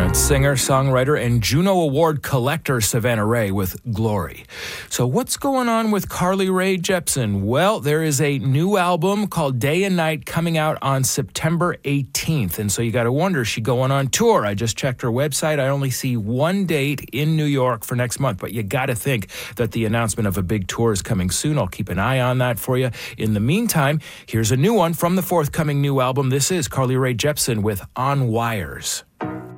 That's singer, songwriter, and Juno Award collector Savannah Ray with Glory. So what's going on with Carly Rae Jepsen? Well, there is a new album called Day and Night coming out on September 18th. And so you got to wonder, is she going on tour? I just checked her website. I only see one date in New York for next month, but you got to think that the announcement of a big tour is coming soon. I'll keep an eye on that for you. In the meantime, here's a new one from the forthcoming new album. This is Carly Rae Jepsen with On Wires.